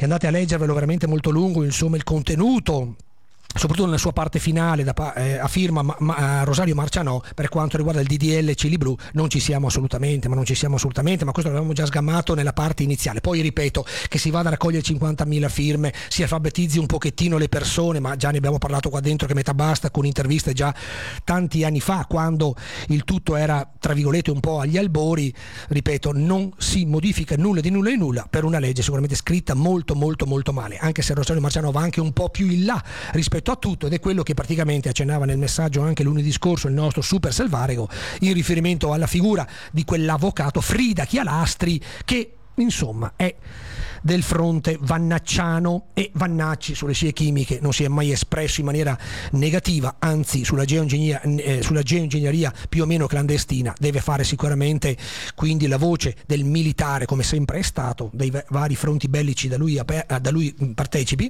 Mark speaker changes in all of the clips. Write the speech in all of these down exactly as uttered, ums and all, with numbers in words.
Speaker 1: e andate a leggervelo, veramente molto lungo, insomma il contenuto, soprattutto nella sua parte finale da, eh, a firma ma, ma, Rosario Marcianò. Per quanto riguarda il D D L Cieli Blu non ci siamo assolutamente, ma non ci siamo assolutamente, ma questo l'avevamo già sgammato nella parte iniziale. Poi ripeto, che si vada a raccogliere cinquantamila firme, si alfabetizzi un pochettino le persone, ma già ne abbiamo parlato qua dentro che metà basta, con interviste già tanti anni fa, quando il tutto era tra virgolette un po' agli albori. Ripeto, non si modifica nulla di nulla di nulla per una legge sicuramente scritta molto molto molto male, anche se Rosario Marcianò va anche un po' più in là rispetto a tutto, ed è quello che praticamente accennava nel messaggio anche lunedì scorso il nostro super Selvarico in riferimento alla figura di quell'avvocato Frida Chialastri, che insomma è del fronte vannacciano, e Vannacci sulle scie chimiche non si è mai espresso in maniera negativa, anzi sulla geoingegneria, eh, sulla geoingegneria più o meno clandestina deve fare sicuramente quindi la voce del militare, come sempre è stato, dei vari fronti bellici da lui, da lui partecipi,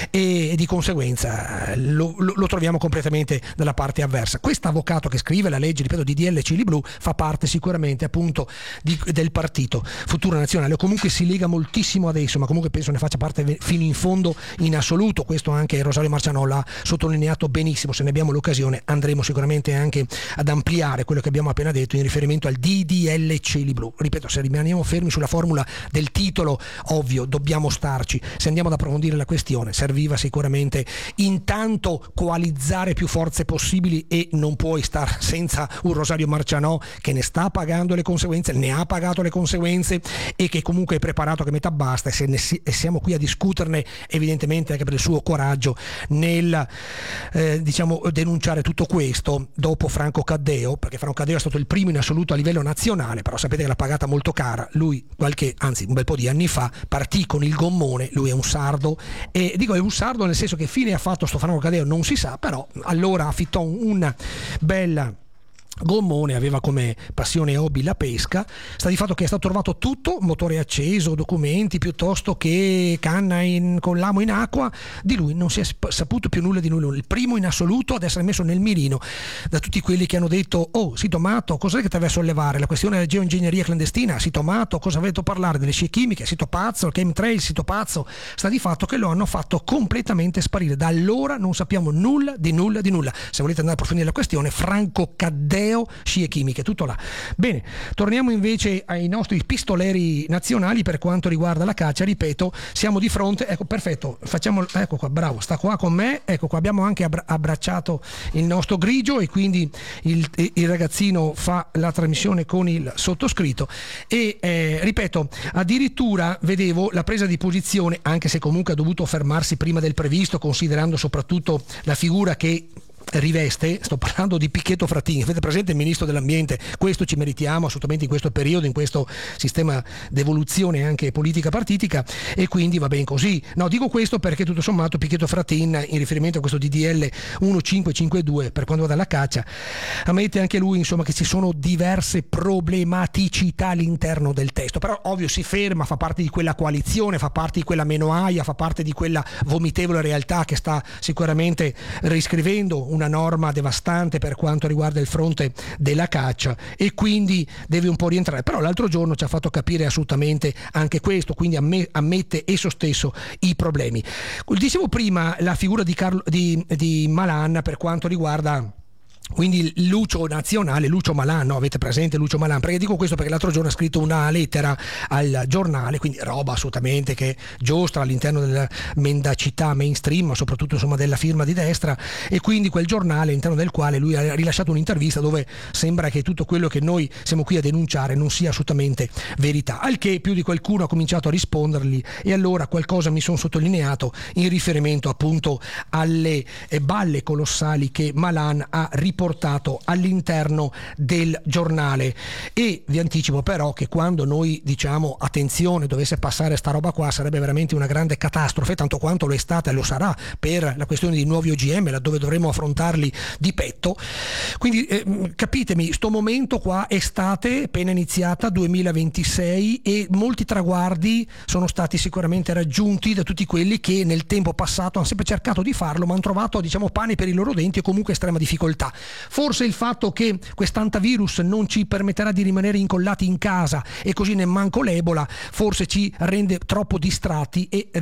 Speaker 1: e di conseguenza lo, lo, lo troviamo completamente dalla parte avversa. Questo avvocato che scrive la legge, ripeto, di D D L Cieli Blu, fa parte sicuramente appunto di, del partito Futuro Nazionale, o comunque si lega moltissimo adesso, ma comunque penso ne faccia parte fino in fondo in assoluto. Questo anche Rosario Marcianò l'ha sottolineato benissimo. Se ne abbiamo l'occasione andremo sicuramente anche ad ampliare quello che abbiamo appena detto in riferimento al D D L Cieli Blu. Ripeto, se rimaniamo fermi sulla formula del titolo, ovvio, dobbiamo starci. Se andiamo ad approfondire la questione, serviva sicuramente intanto coalizzare più forze possibili, e non puoi star senza un Rosario Marcianò che ne sta pagando le conseguenze, ne ha pagato le conseguenze, e che comunque è preparato che metà basta. Se ne si, e siamo qui a discuterne evidentemente anche per il suo coraggio nel eh, diciamo denunciare tutto questo dopo Franco Caddeo, perché Franco Caddeo è stato il primo in assoluto a livello nazionale, però sapete che l'ha pagata molto cara. Lui qualche, anzi un bel po' di anni fa, partì con il gommone. Lui è un sardo, e dico è un sardo nel senso che fine ha fatto sto Franco Caddeo non si sa, però allora affittò una bella gommone, aveva come passione e hobby la pesca. Sta di fatto che è stato trovato tutto, motore acceso, documenti, piuttosto che canna in, con l'amo in acqua. Di lui non si è saputo più nulla di nulla. Il primo in assoluto ad essere messo nel mirino da tutti quelli che hanno detto: oh Sito Mato, cos'è che ti aveva a sollevare? La questione della geoingegneria clandestina? Sito Mato, cosa avete parlare? Delle scie chimiche? Sito pazzo, il chemtrail, Sito pazzo. Sta di fatto che lo hanno fatto completamente sparire. Da allora non sappiamo nulla di nulla di nulla. Se volete andare a approfondire la questione, Franco Caddeo, scie chimiche, tutto là. Bene, torniamo invece ai nostri pistoleri nazionali per quanto riguarda la caccia. Ripeto, siamo di fronte, ecco, perfetto, facciamo, ecco qua, bravo, sta qua con me, ecco qua, abbiamo anche abbra- abbracciato il nostro Grigio, e quindi il, il ragazzino fa la trasmissione con il sottoscritto, e eh, ripeto, addirittura vedevo la presa di posizione, anche se comunque ha dovuto fermarsi prima del previsto, considerando soprattutto la figura che riveste, sto parlando di Pichetto Frattini. Avete presente il ministro dell'ambiente? Questo ci meritiamo assolutamente in questo periodo, in questo sistema d'evoluzione anche politica partitica, e quindi va ben così. No, dico questo perché tutto sommato Pichetto Frattini, in riferimento a questo D D L millecinquecentocinquantadue per quanto riguarda la caccia, ammette anche lui insomma che ci sono diverse problematicità all'interno del testo, però ovvio si ferma, fa parte di quella coalizione, fa parte di quella meno aia, fa parte di quella vomitevole realtà che sta sicuramente riscrivendo una norma devastante per quanto riguarda il fronte della caccia, e quindi deve un po' rientrare. Però l'altro giorno ci ha fatto capire assolutamente anche questo, quindi ammette esso stesso i problemi. Dicevo prima la figura di, Carlo, di, di Malan per quanto riguarda quindi Lucio Nazionale, Lucio Malan, no? Avete presente Lucio Malan? Perché dico questo perché l'altro giorno ha scritto una lettera al giornale, quindi roba assolutamente che giostra all'interno della mendacità mainstream, ma soprattutto insomma della firma di destra, e quindi quel giornale all'interno del quale lui ha rilasciato un'intervista dove sembra che tutto quello che noi siamo qui a denunciare non sia assolutamente verità, al che più di qualcuno ha cominciato a rispondergli, e allora qualcosa mi sono sottolineato in riferimento appunto alle balle colossali che Malan ha riportato portato all'interno del giornale. E vi anticipo però che quando noi diciamo attenzione, dovesse passare sta roba qua, sarebbe veramente una grande catastrofe, tanto quanto lo è stata e lo sarà per la questione di nuovi O G M, laddove dovremo affrontarli di petto. Quindi eh, capitemi, sto momento qua, estate appena iniziata duemilaventisei, e molti traguardi sono stati sicuramente raggiunti da tutti quelli che nel tempo passato hanno sempre cercato di farlo, ma hanno trovato diciamo pane per i loro denti e comunque estrema difficoltà. Forse il fatto che quest'antivirus non ci permetterà di rimanere incollati in casa e così ne manco l'Ebola, forse ci rende troppo distratti e